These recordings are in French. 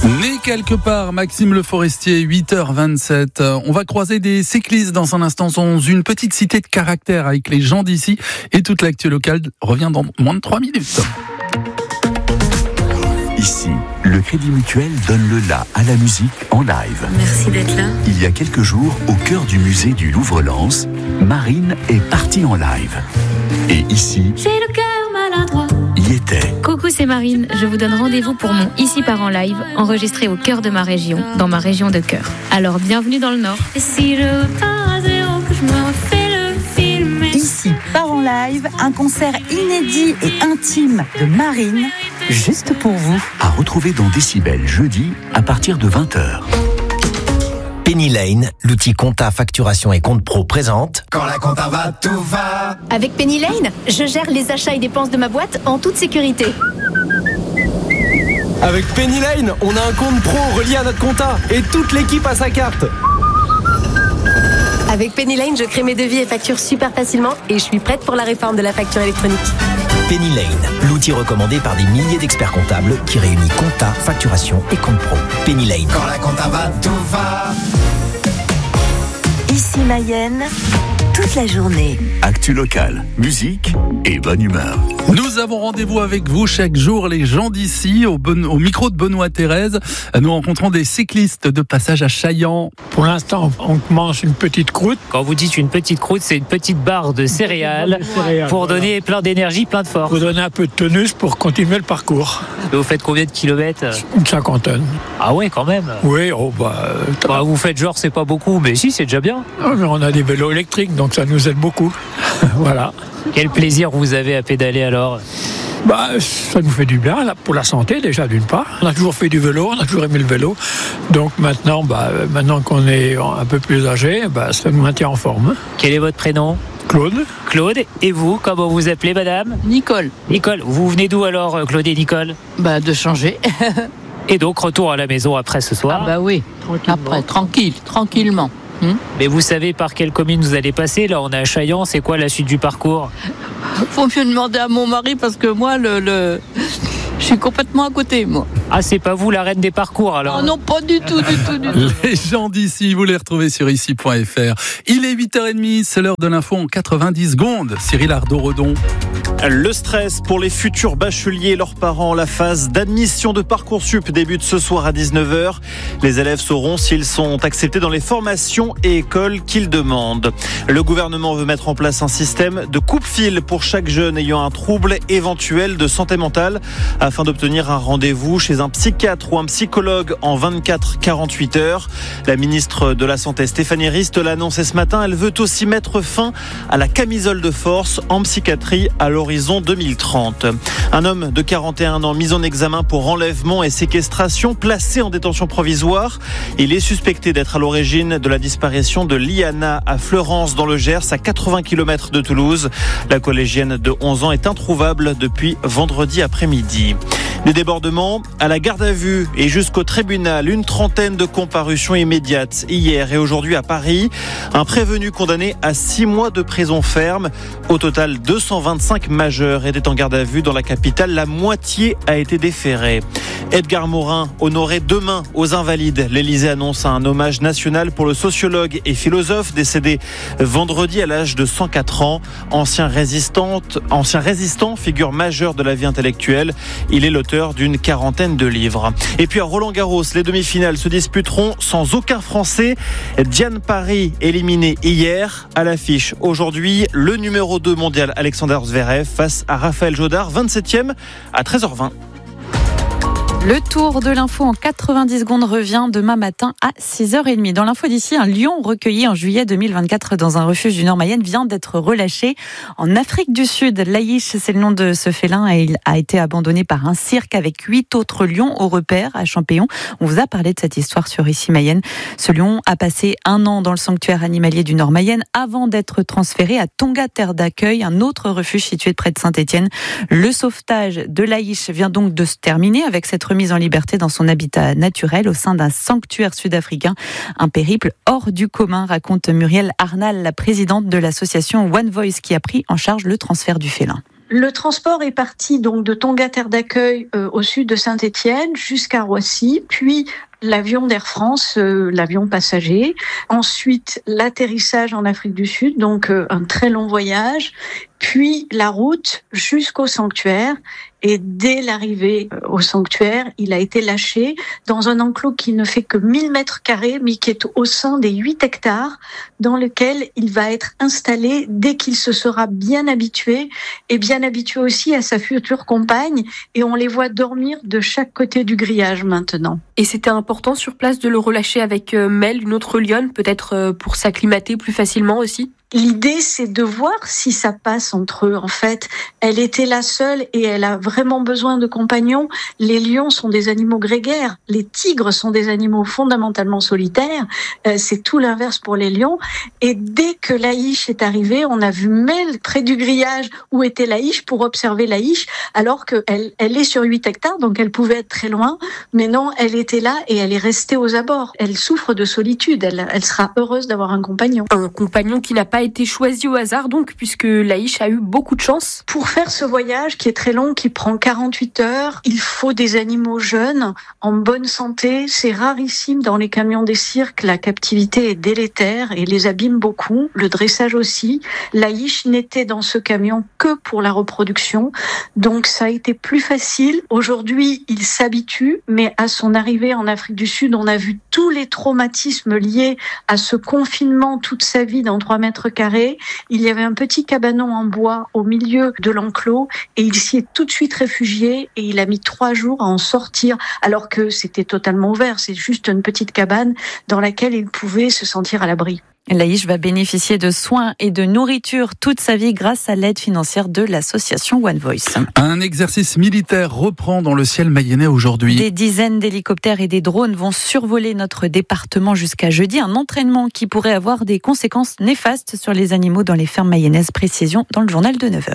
Né quelque part, Maxime Le Forestier, 8h27. On va croiser des cyclistes dans un instant, dans une petite cité de caractère avec les gens d'ici. Et toute l'actu locale revient dans moins de 3 minutes. Ici, le Crédit Mutuel donne le la à la musique en live. Merci d'être là. Il y a quelques jours, au cœur du musée du Louvre-Lens, Marine est partie en live. Et ici, J'ai le cœur maladroit. y était. Coucou, c'est Marine. Je vous donne rendez-vous pour mon Ici part en live, enregistré au cœur de ma région, dans ma région de cœur. Alors, bienvenue dans le Nord. Et si je repars à zéro, que je me refais le film. Ici part en live, un concert inédit et intime de Marine, juste pour vous. À retrouver dans Décibel jeudi à partir de 20h. Penny Lane, l'outil compta, facturation et compte pro présente. Quand la compta va, tout va. Avec Penny Lane, je gère les achats et dépenses de ma boîte en toute sécurité. Avec Penny Lane, on a un compte pro relié à notre compta et toute l'équipe a sa carte. Avec Penny Lane, je crée mes devis et factures super facilement et je suis prête pour la réforme de la facture électronique. Penny Lane, l'outil recommandé par des milliers d'experts comptables qui réunit compta, facturation et compte pro. Penny Lane. Quand la compta va, tout va. Ici Mayenne, toute la journée. Actu locale, musique et bonne humeur. Nous avons rendez-vous avec vous chaque jour, les gens d'ici, au micro de Benoît Thérèse. Nous rencontrons des cyclistes de passage à Chaillan. Pour l'instant, on mange une petite croûte. Quand vous dites une petite croûte, c'est une petite barre de céréales pour donner plein d'énergie, plein de force. Pour donner un peu de tonus pour continuer le parcours. Et vous faites combien de kilomètres? Une cinquantaine. Ah ouais, quand même. Oui, Vous faites genre c'est pas beaucoup, mais si, c'est déjà bien. mais on a des vélos électriques, donc ça nous aide beaucoup. Voilà. Quel plaisir vous avez à pédaler alors? Ça nous fait du bien là, pour la santé déjà d'une part. On a toujours fait du vélo, on a toujours aimé le vélo. Donc maintenant qu'on est un peu plus âgé, ça nous maintient en forme. Quel est votre prénom? Claude. Claude. Et vous, comment vous appelez madame? Nicole. Nicole. Vous venez d'où alors, Claude et Nicole? De changer. Et donc retour à la maison après ce soir? Oui. Après, tranquillement. Mais vous savez par quelle commune vous allez passer? Là, on est à Chaillan. C'est quoi la suite du parcours? Faut mieux demander à mon mari parce que moi, je suis complètement à côté, moi. Ah, c'est pas vous la reine des parcours alors? Oh non, pas du tout. Les gens d'ici, vous les retrouvez sur ici.fr. Il est 8h30, c'est l'heure de l'info en 90 secondes. Cyril Ardo-Redon. Le stress pour les futurs bacheliers et leurs parents. La phase d'admission de Parcoursup débute ce soir à 19h. Les élèves sauront s'ils sont acceptés dans les formations et écoles qu'ils demandent. Le gouvernement veut mettre en place un système de coupe-fil pour chaque jeune ayant un trouble éventuel de santé mentale afin d'obtenir un rendez-vous chez un psychiatre ou un psychologue en 24-48 heures. La ministre de la Santé, Stéphanie Rist, l'a annoncé ce matin. Elle veut aussi mettre fin à la camisole de force en psychiatrie à l'horizon 2030. Un homme de 41 ans mis en examen pour enlèvement et séquestration, placé en détention provisoire. Il est suspecté d'être à l'origine de la disparition de Liana à Fleurance dans le Gers, à 80 km de Toulouse. La collégienne de 11 ans est introuvable depuis vendredi après-midi. Des débordements à la garde à vue et jusqu'au tribunal. Une trentaine de comparutions immédiates hier et aujourd'hui à Paris. Un prévenu condamné à 6 mois de prison ferme. Au total, 225 majeurs étaient en garde à vue dans la capitale. La moitié a été déférée. Edgar Morin, honoré demain aux Invalides. L'Élysée annonce un hommage national pour le sociologue et philosophe décédé vendredi à l'âge de 104 ans. Ancien résistant, figure majeure de la vie intellectuelle. Il est l'auteur d'une quarantaine de livres. Et puis à Roland-Garros, les demi-finales se disputeront sans aucun Français. Diane Paris éliminé hier. À l'affiche aujourd'hui, le numéro 2 mondial Alexander Zverev face à Raphaël Jodard, 27e à 13h20. Le tour de l'info en 90 secondes revient demain matin à 6h30. Dans l'info d'ici, un lion recueilli en juillet 2024 dans un refuge du Nord-Mayenne vient d'être relâché en Afrique du Sud. Laïch, c'est le nom de ce félin et il a été abandonné par un cirque avec 8 autres lions au repère à Champéon. On vous a parlé de cette histoire sur Ici Mayenne. Ce lion a passé 1 an dans le sanctuaire animalier du Nord-Mayenne avant d'être transféré à Tonga Terre d'Accueil, un autre refuge situé près de Saint-Étienne. Le sauvetage de Laïch vient donc de se terminer avec cette remise en liberté dans son habitat naturel au sein d'un sanctuaire sud-africain. Un périple hors du commun, raconte Muriel Arnal, la présidente de l'association One Voice qui a pris en charge le transfert du félin. Le transport est parti donc de Tonga Terre d'Accueil au sud de Saint-Étienne jusqu'à Roissy, puis l'avion d'Air France, l'avion passager. Ensuite, l'atterrissage en Afrique du Sud, donc un très long voyage. Puis la route jusqu'au sanctuaire. Et dès l'arrivée au sanctuaire, il a été lâché dans un enclos qui ne fait que 1000 mètres carrés, mais qui est au sein des 8 hectares, dans lequel il va être installé dès qu'il se sera bien habitué, et bien habitué aussi à sa future compagne. Et on les voit dormir de chaque côté du grillage maintenant. Et c'était important sur place de le relâcher avec Mel, une autre lionne, peut-être pour s'acclimater plus facilement aussi ? L'idée, c'est de voir si ça passe entre eux. En fait, elle était là seule et elle a vraiment besoin de compagnons. Les lions sont des animaux grégaires. Les tigres sont des animaux fondamentalement solitaires. C'est tout l'inverse pour les lions. Et dès que Laïch est arrivée, on a vu Mel près du grillage où était Laïch pour observer Laïch, alors qu'elle est sur 8 hectares, donc elle pouvait être très loin. Mais non, elle était là et elle est restée aux abords. Elle souffre de solitude. Elle sera heureuse d'avoir un compagnon. Un compagnon qui n'a pas été choisi au hasard donc, puisque Laïch a eu beaucoup de chance. Pour faire ce voyage qui est très long, qui prend 48 heures, il faut des animaux jeunes, en bonne santé. C'est rarissime dans les camions des cirques. La captivité est délétère et les abîme beaucoup. Le dressage aussi. Laïch n'était dans ce camion que pour la reproduction. Donc ça a été plus facile. Aujourd'hui, il s'habitue, mais à son arrivée en Afrique du Sud, on a vu tous les traumatismes liés à ce confinement toute sa vie dans 3 mètres carrés. Il y avait un petit cabanon en bois au milieu de l'enclos et il s'y est tout de suite réfugié et il a mis 3 jours à en sortir alors que c'était totalement ouvert. C'est juste une petite cabane dans laquelle il pouvait se sentir à l'abri. Laïch va bénéficier de soins et de nourriture toute sa vie grâce à l'aide financière de l'association One Voice. Un exercice militaire reprend dans le ciel mayennais aujourd'hui. Des dizaines d'hélicoptères et des drones vont survoler notre département jusqu'à jeudi. Un entraînement qui pourrait avoir des conséquences néfastes sur les animaux dans les fermes mayennaises. Précision dans le journal de 9h.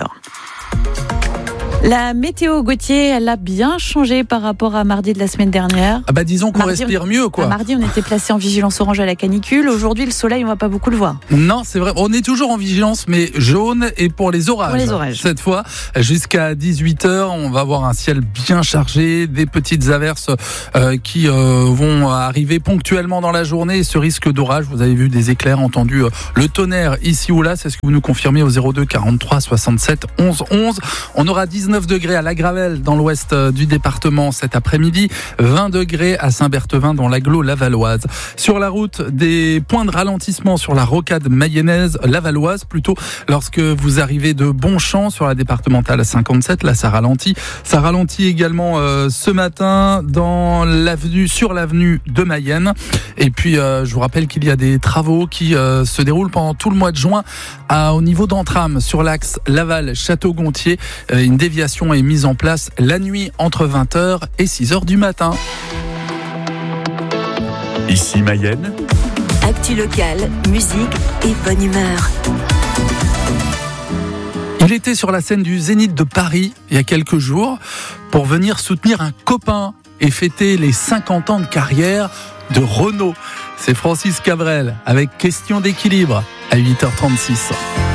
La météo, Gauthier, elle a bien changé par rapport à mardi de la semaine dernière. Ah bah disons qu'on respire mieux, quoi. Mardi, on était placé en vigilance orange à la canicule. Aujourd'hui, le soleil, on va pas beaucoup le voir. Non, c'est vrai. On est toujours en vigilance, mais jaune et pour les orages. Pour les orages. Cette fois, jusqu'à 18h, on va avoir un ciel bien chargé, des petites averses qui vont arriver ponctuellement dans la journée. Et ce risque d'orage, vous avez vu des éclairs, entendu le tonnerre ici ou là. C'est ce que vous nous confirmez au 02 43 67 11 11. On aura 19 degrés à La Gravelle dans l'ouest du département cet après-midi, 20 degrés à Saint-Berthevin dans l'agglo lavalloise. Sur la route, des points de ralentissement sur la rocade mayonnaise lavalloise plutôt lorsque vous arrivez de Bonchamp sur la départementale 57, là ça ralentit. Ça ralentit également ce matin sur l'avenue de Mayenne. Et puis je vous rappelle qu'il y a des travaux qui se déroulent pendant tout le mois de juin au niveau d'Entram sur l'axe Laval-Château-Gontier. Une déviation est mise en place la nuit entre 20h et 6h du matin. Ici Mayenne. Actu locale, musique et bonne humeur. Il était sur la scène du Zénith de Paris il y a quelques jours pour venir soutenir un copain et fêter les 50 ans de carrière de Renault. C'est Francis Cabrel avec Question d'équilibre à 8h36.